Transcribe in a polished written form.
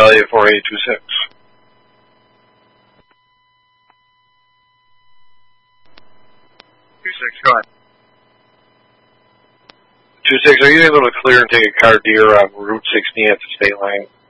Valley 4826. 26, go ahead. 26, are you able to clear and take a car deer on Route 16 at the state line?